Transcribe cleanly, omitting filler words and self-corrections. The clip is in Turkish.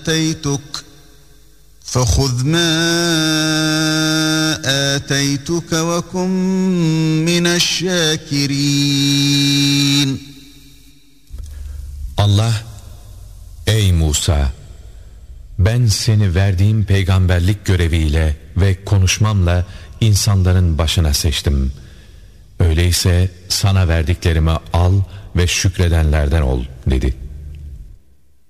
آتيتك فخذ ما آتيتك وكن من الشاكرين. Allah, ey Musa, ben seni verdiğim peygamberlik göreviyle ve konuşmamla insanların başına seçtim. Öyleyse sana verdiklerimi al ve şükredenlerden ol dedi.